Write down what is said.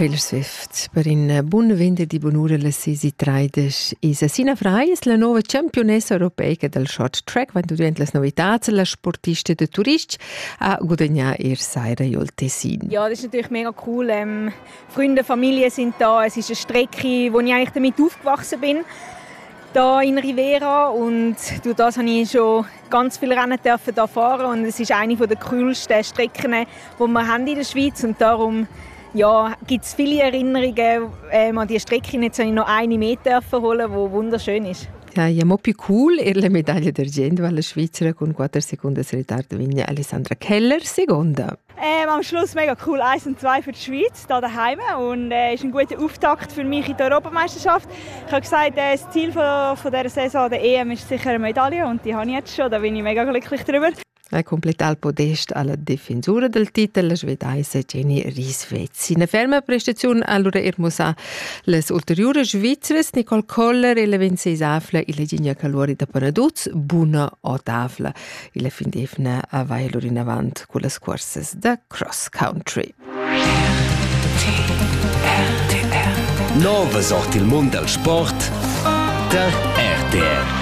Taylor Swift per in buon venerdì bonura la sesi traides is Sina Freies la nuova campionessa europea del short track quando diventa las novità la sportista de Turisti a guadagnar Saira Jol Tessin. Ja, das ist natürlich mega cool. Freunde, Familie sind da. Es ist eine Strecke, wo ich eigentlich damit aufgewachsen bin. Da in Rivera und durch das habe ich schon ganz viele Rennen dürfen da fahren und es ist eine der coolsten Strecken, die wir haben in der Schweiz und darum gibt es viele Erinnerungen an die Strecke. Jetzt habe ich noch eine mehr holen, die wunderschön ist. Ja, è molto più cool la medaglia d'argento alla Svizzera con 4 secondi di ritardo vince Alessandra Keller, seconda. Am Schluss mega cool 1 und 2 für die Schweiz, hier daheim. Und ist ein guter Auftakt für mich in der Europameisterschaft. Ich habe gesagt, das Ziel von dieser Saison, der EM, ist sicher eine Medaille und die habe ich jetzt schon, da bin ich mega glücklich drüber. Completa il podest alla difensura del titolo, la svedese Jenny Rieswetz. In una ferma prestazione allora ermosa le ulteriori svizzere Nicole Koller e la 26 afla e la Gigna Calori da Panaduz, buona o tafla. E la fin defna a vai loro in avanti con le corse da cross country. Nova sorti il mondo del sport da RTR.